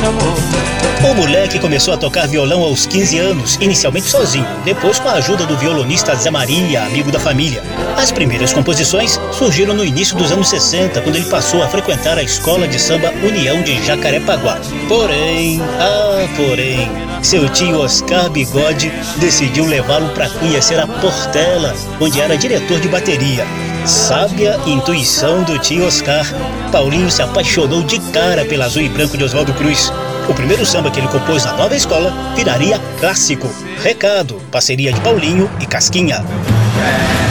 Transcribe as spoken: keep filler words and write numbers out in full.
chamou. O moleque começou a tocar violão aos quinze anos, inicialmente sozinho, depois com a ajuda do violonista Zé Maria, amigo da família. As primeiras composições surgiram no início dos anos sessenta, quando ele passou a frequentar a escola de samba União de Jacarepaguá. Porém, ah, porém, seu tio Oscar Bigode decidiu levá-lo para conhecer a Portela, onde era diretor de bateria. Sábia intuição do tio Oscar, Paulinho se apaixonou de cara pela Azul e Branco de Oswaldo Cruz. O primeiro samba que ele compôs na nova escola viraria clássico. Recado, parceria de Paulinho e Casquinha.